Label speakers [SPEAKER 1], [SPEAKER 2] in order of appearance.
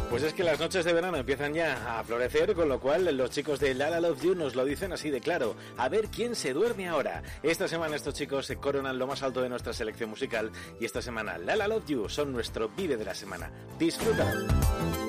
[SPEAKER 1] Pues es que las noches de verano empiezan ya a florecer, con lo cual los chicos de La La Love You nos lo dicen así de claro. A ver quién se duerme ahora. Esta semana estos chicos se coronan lo más alto de nuestra selección musical y esta semana La La Love You son nuestro vive de la semana. ¡Disfruta!